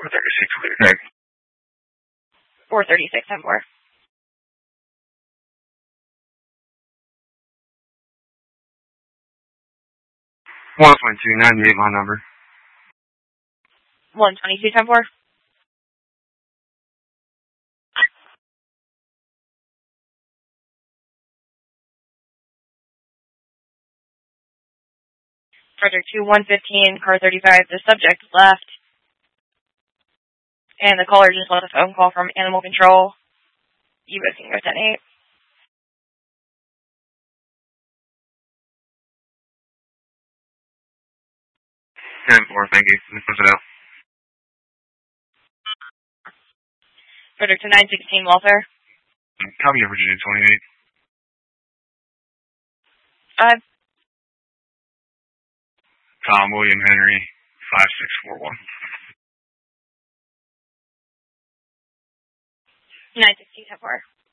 436 clear. Thanks. 436, 10-4. 12298, my number. 122, 10-4. Frederick 2115, car 35, the subject left. And the caller just left a phone call from Animal Control. U.S. Tango 10-8. 10-4, thank you. Let's push it out. Frederick to 916, welfare. Copy of Virginia 28. 5. Tom William Henry 5641. 916, 10-4.